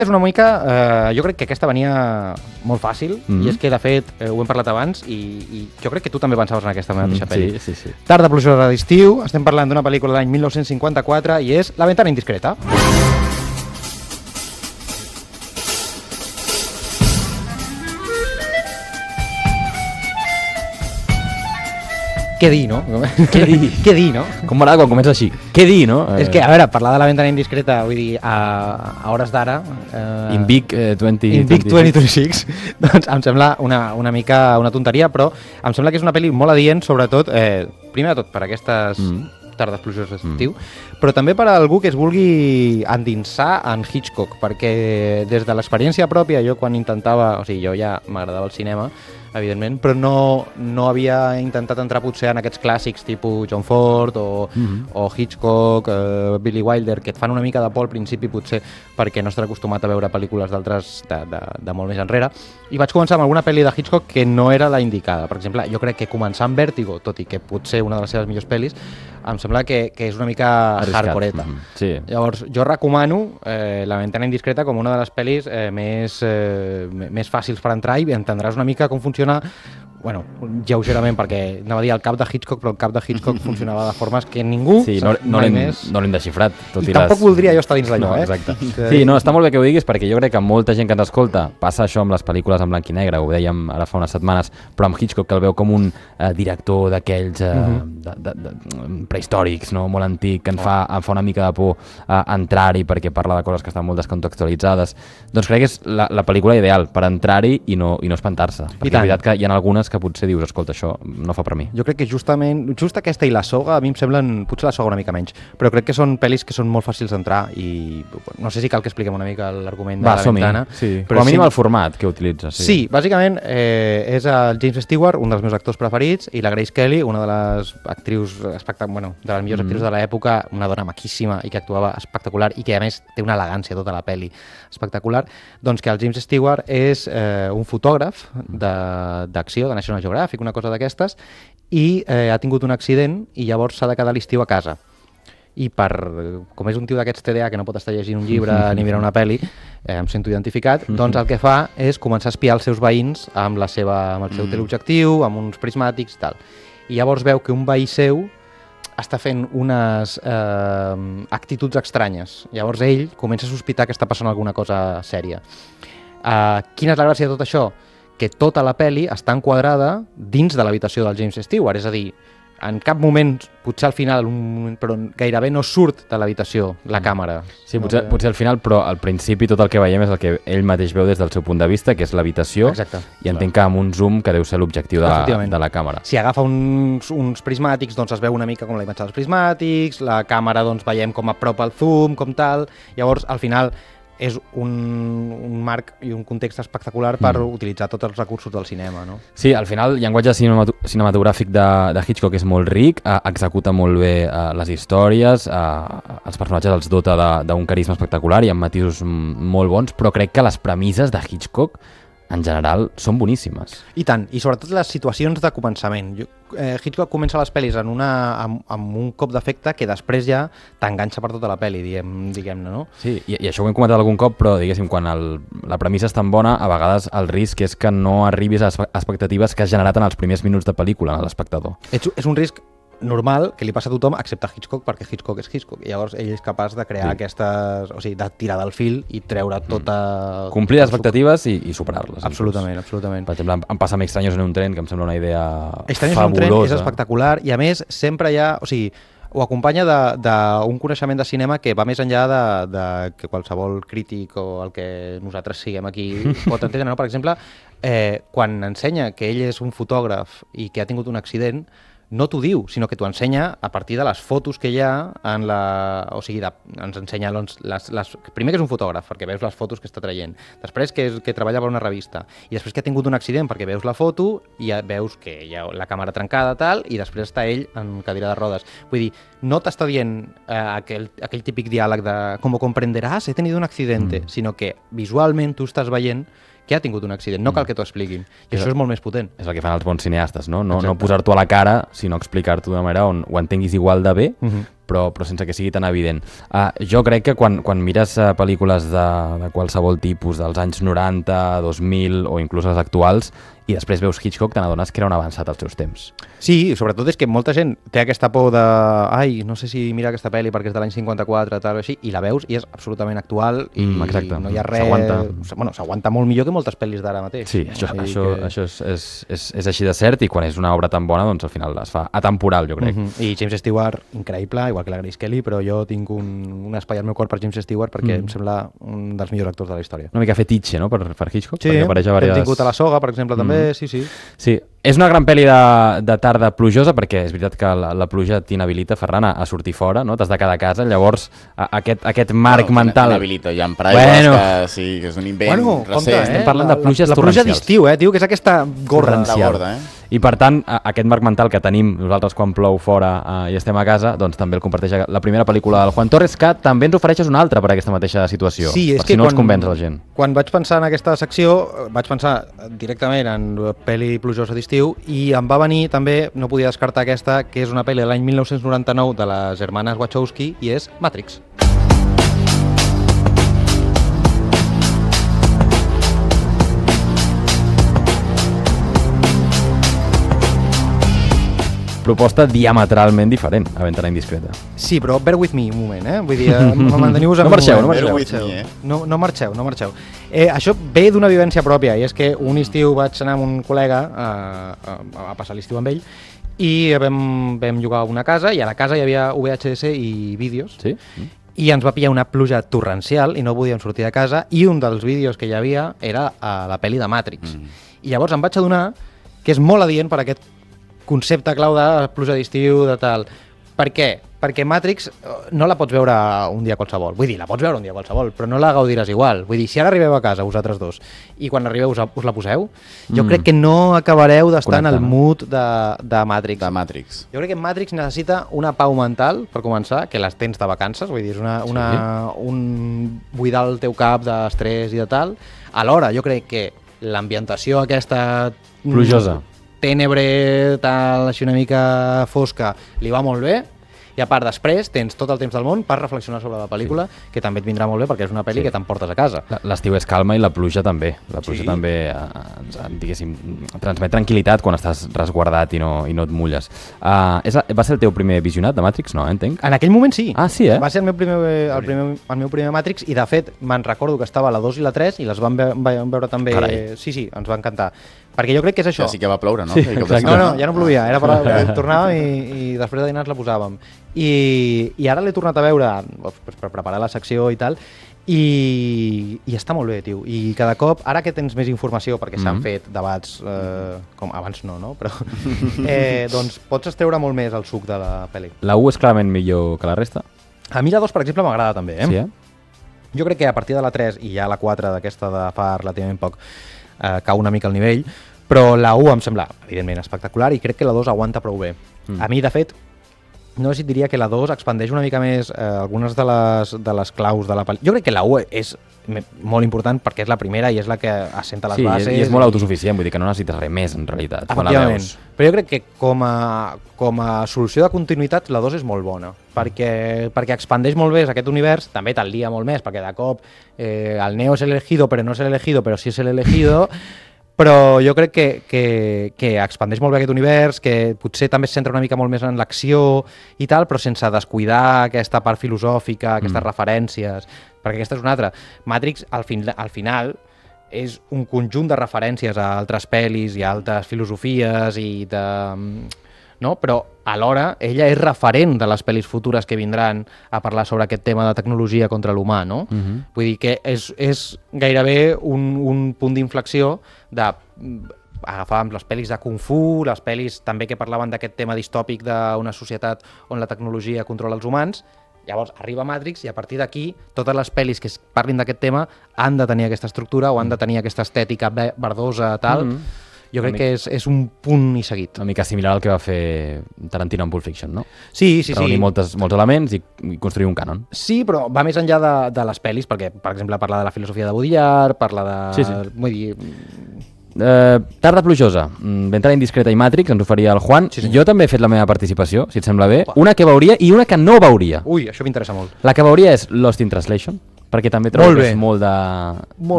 És una mica... jo crec que aquesta venia molt fàcil, i és que, de fet, ho hem parlat abans, i jo crec que tu també pensaves en aquesta mateixa pel·li. Sí. Tarda plujosa d'estiu, estem parlant d'una pel·lícula de l'any 1954, i és La ventana indiscreta. Què dir, no? Què dir, no? Com m'agrada quan comença així. Què dir, no? És que, a veure, parlar de La ventana indiscreta, vull dir, a hores d'ara... In Big 2026, doncs em sembla una mica una tonteria, però em sembla que és una pel·li molt adient, sobretot, primer de tot, per aquestes tardes plujoses d'estiu, però també per a algú que es vulgui endinsar en Hitchcock, perquè des de l'experiència pròpia, jo quan intentava... O sigui, jo ja m'agradava el cinema, evidentment, però no havia intentat entrar potser en aquests clàssics tipus John Ford o Hitchcock, Billy Wilder, que et fan una mica de por al principi potser perquè no estaré acostumat a veure pel·lícules d'altres de molt més enrere, i vaig començar amb alguna pel·li de Hitchcock que no era la indicada. Per exemple, jo crec que començar amb Vértigo, tot i que pot ser una de les seves millors pel·lis, em sembla que és una mica hardcoreta. Sí. Llavors, jo recomano La ventana indiscreta com una de les pel·lis més fàcils per entrar, i entendràs una mica com funciona, bueno, lleugerament, perquè anava a dir el cap de Hitchcock, però el cap de Hitchcock funcionava de formes que ningú no l'hem desxifrat. I tampoc voldria jo estar dins d'allò, exacte. Sí, no, està molt bé que ho diguis, perquè jo crec que molta gent que ens escolta passa això amb les pel·lícules en blanc i negre, ho dèiem ara fa unes setmanes, però amb Hitchcock, que el veu com un director d'aquells prehistòrics, no? Molt antic, que em fa una mica de por entrar-hi, perquè parla de coses que estan molt descontextualitzades. Doncs crec que és la pel·lícula ideal per entrar-hi i no espantar-se, perquè és veritat que hi ha algunes que potser dius, escolta, això no fa per mi. Jo crec que just aquesta i La soga a mi em semblen, potser La soga una mica menys, però crec que són pel·lis que són molt fàcils d'entrar, i no sé si cal que expliquem una mica l'argument de La ventana. Sí. Però a mínim el format que utilitza. Sí, bàsicament és el James Stewart, un dels meus actors preferits, i la Grace Kelly, una de les actrius de les millors actrius de l'època, una dona maquíssima i que actuava espectacular i que a més té una elegància tota la pel·li espectacular. Doncs que el James Stewart és un fotògraf d'acció, de National Geographic, una cosa d'aquestes, i ha tingut un accident i llavors s'ha de quedar l'estiu a casa. I com és un tio d'aquests TDA que no pot estar llegint un llibre ni mirar una pel·li, em sento identificat, doncs el que fa és començar a espiar els seus veïns amb el seu teleobjectiu, amb uns prismàtics i tal. I llavors veu que un veí seu està fent unes actituds estranyes. Llavors ell comença a sospitar que està passant alguna cosa sèria. Quina és la gràcia de tot això? Que tota la pel·li està enquadrada dins de l'habitació del James Stewart, és a dir, en cap moment, potser al final, però gairebé no surt de l'habitació la càmera. Sí, potser al final, però al principi tot el que veiem és el que ell mateix veu des del seu punt de vista, que és l'habitació. Exacte. I entenc que amb un zoom que deu ser l'objectiu de la càmera. Si agafa uns prismàtics, doncs es veu una mica com la imatge dels prismàtics, la càmera doncs veiem com apropa el zoom, com tal, llavors al final és un marc i un context espectacular per utilitzar tots els recursos del cinema, no? Sí, al final el llenguatge cinematogràfic de Hitchcock és molt ric, executa molt bé les històries, els personatges els dota d'un carisma espectacular i amb matisos molt bons, però crec que les premisses de Hitchcock en general són boníssimes. I tant, i sobretot les situacions de començament. Hitchcock comença les pel·lis amb un cop d'efecte que després ja t'enganxa per tota la pel·li, diguem-ne, no? Sí, i això ho hem comentat algun cop, però diguéssim, quan la premissa és tan bona, a vegades el risc és que no arribis a les expectatives que has generat en els primers minuts de pel·lícula a l'espectador. És un risc normal que li passa a tothom excepte a Hitchcock, perquè Hitchcock és Hitchcock i llavors ell és capaç de crear aquestes, o sigui, de tirar del fil i treure tota... Complir les expectatives i superar-les. Absolutament. Per exemple, em passa amb Extraños en un tren, que em sembla una idea Extraños fabulosa. en un tren és espectacular i a més sempre hi ha, o sigui, ho acompanya d'un coneixement de cinema que va més enllà de que qualsevol crític o el que nosaltres siguem aquí pot entendre, no? Per exemple, quan ensenya que ell és un fotògraf i que ha tingut un accident, no t'ho diu, sinó que t'ho ensenya a partir de les fotos que hi ha en o sigui, ens ensenya primer que és un fotògraf, perquè veus les fotos que està traient, després que treballa per una revista, i després que ha tingut un accident, perquè veus la foto i ja veus que hi ha la càmera trencada, tal, i després està ell en cadira de rodes. Vull dir, no t'està dient aquell típic diàleg de «com comprenderàs, he tenido un accidente», sinó que visualment tu estàs veient que ha tingut un accident, no cal que t'ho expliquin. I això és molt més potent. És el que fan els bons cineastes, no? No posar-t'ho a la cara, sinó explicar-t'ho d'una manera on ho entenguis igual de bé, però sense que sigui tan evident. Jo crec que quan mires pel·lícules de qualsevol tipus, dels anys 90, 2000 o inclús les actuals, i després veus Hitchcock, te n'adones que era un avançat als seus temps. Sí, sobretot és que molta gent té aquesta por de ai, no sé si mira aquesta pel·li perquè és de l'any 54, tal o així, i la veus i és absolutament actual i exacte. no hi ha res... S'aguanta molt millor que moltes pel·lis d'ara mateix. Sí, això és així de cert, i quan és una obra tan bona, doncs al final es fa atemporal, jo crec. I James Stewart, increïble, igual que la Grace Kelly, però jo tinc un espai al meu cor per James Stewart perquè em sembla un dels millors actors de la història. Una mica fetitxe, no?, per Hitchcock. Sí, hem tingut a La Soga, per exemple, també, sí. Sí, és una gran pel·li de tarda plujosa, perquè és veritat que la pluja t'inhabilita, Ferran, a sortir fora, no? T'has de quedar a casa, llavors aquest marc mental... T'inhabilita, hi ha paraigües que sí, que és un invent recent. Estem parlant de pluges torrencials. La pluja d'estiu, tio, que és aquesta gorra. I per tant, aquest marc mental que tenim nosaltres quan plou fora i estem a casa, doncs també el comparteix la primera pel·lícula del Juan Torres, que també ens ofereixes una altra per aquesta mateixa situació, sí, per si no els convenç la gent. Quan vaig pensar en aquesta secció, vaig pensar directament en pel·li plujosa d'estiu, i em va venir també, no podia descartar aquesta, que és una pel·li de l'any 1999 de les germanes Wachowski, i és Matrix. Proposta diametralment diferent a Ventana Indiscreta. Sí, però bear with me un moment, Vull dir, manteniu-vos no marxeu. No marxeu. Això ve d'una vivència pròpia, i és que un estiu vaig anar amb un col·lega a passar l'estiu amb ell, i vam llogar una casa, i a la casa hi havia VHS i vídeos, sí? I ens va pillar una pluja torrencial i no podíem sortir de casa, i un dels vídeos que hi havia era la pel·li de Matrix. I llavors em vaig adonar que és molt adient per aquest concepte clau de pluja d'estiu, de tal. Per què? Perquè Matrix no la pots veure un dia qualsevol. Vull dir, la pots veure un dia qualsevol, però no la gaudiràs igual. Vull dir, si ara arribeu a casa, vosaltres dos, i quan arribeu us la poseu, jo crec que no acabareu d'estar en el mood de Matrix. Jo crec que Matrix necessita una pau mental, per començar, que les tens de vacances, vull dir, és un buidar el teu cap d'estrès i de tal. Alhora, jo crec que l'ambientació aquesta... plujosa. Tènebre, tal, així una mica fosca, li va molt bé, i a part després tens tot el temps del món per reflexionar sobre la pel·lícula, que també et vindrà molt bé perquè és una pel·li que t'emportes a casa. L'estiu és calma i la pluja també. La pluja també diguéssim, transmet tranquil·litat quan estàs resguardat i no et mulles. Va ser el teu primer visionat de Matrix, no? Entenc? En aquell moment sí. Ah, sí, Va ser el meu primer Matrix, i de fet me'n recordo que estava a la 2 i la 3 i les vam veure també. Carai. Sí, ens va encantar. Perquè jo crec que és això. Ja sí que va ploure, no? Sí, no, ja no plovia, era tornàvem i després de dinar ens la posàvem. I ara l'he tornat a veure per preparar la secció i tal, i està molt bé, tio. I cada cop, ara que tens més informació, perquè s'han fet debats, com abans no? Però doncs pots extreure molt més el suc de la pel·li. La 1 és clarament millor que la resta? A mi la 2, per exemple, m'agrada també, Sí, Jo crec que a partir de la 3 i ja la 4 d'aquesta de fa relativament poc cau una mica el nivell, però la 1 em sembla, evidentment, espectacular, i crec que la 2 aguanta prou bé. A mi, de fet, no sé si diria que la 2 expandeix una mica més algunes de les claus de la pel·lícula. Jo crec que la 1 és molt important perquè és la primera i és la que assenta les bases. Sí, i és molt autosuficient, vull dir que no necessites res més, en realitat. Efectivament. Però jo crec que com a solució de continuïtat la 2 és molt bona, perquè expandeix molt bé aquest univers, també te'l lia molt més, perquè de cop el Neo és l'elegido, però no és l'elegido, però sí és l'elegido, però jo crec que expandeix molt bé aquest univers, que potser també es centra una mica molt més en l'acció i tal, però sense descuidar aquesta part filosòfica, aquestes referències, perquè aquesta és una altra. Matrix, al final, és un conjunt de referències a altres pel·lis i a altres filosofies no? Però alhora ella és referent de les pel·lis futures que vindran a parlar sobre aquest tema de tecnologia contra l'humà, no? Vull dir que és gairebé un punt d'inflexió agafàvem les pel·lis de Kung Fu, les pel·lis també que parlaven d'aquest tema distòpic d'una societat on la tecnologia controla els humans. Llavors arriba Matrix i a partir d'aquí totes les pel·lis que parlin d'aquest tema han de tenir aquesta estructura o han de tenir aquesta estètica verdosa, tal. Jo crec que és un punt i seguit. Una mica similar al que va fer Tarantino amb Pulp Fiction, no? Sí. Reunir molts elements i construir un cànon. Sí, però va més enllà de les pel·lis, perquè, per exemple, parla de la filosofia de Baudrillard, parla de... Sí. Vull dir, Tarda plujosa, Ventana indiscreta i Matrix, ens oferia el Juan. Sí, jo també he fet la meva participació, si et sembla bé. Una que veuria i una que no veuria. Ui, això m'interessa molt. La que veuria és Lost in Translation, perquè també trobo que és molt